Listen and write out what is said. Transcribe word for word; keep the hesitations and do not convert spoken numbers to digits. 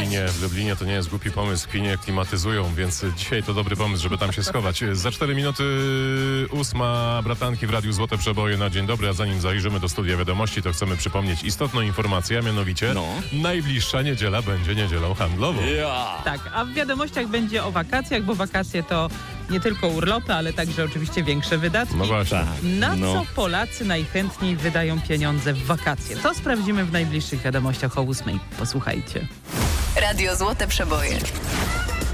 Lublinie. W Lublinie to nie jest głupi pomysł, kinie klimatyzują, więc dzisiaj to dobry pomysł, żeby tam się schować. Za cztery minuty ósma, bratanki w Radiu Złote Przeboje na dzień dobry, a zanim zajrzymy do studia wiadomości, to chcemy przypomnieć istotną informację, a mianowicie No. najbliższa niedziela będzie niedzielą handlową. Ja. Tak, a w wiadomościach będzie o wakacjach, bo wakacje to nie tylko urlopy, ale także oczywiście większe wydatki. No właśnie. Tak. Na no. co Polacy najchętniej wydają pieniądze w wakacje? To sprawdzimy w najbliższych wiadomościach o ósmej. Posłuchajcie. Radio Złote Przeboje.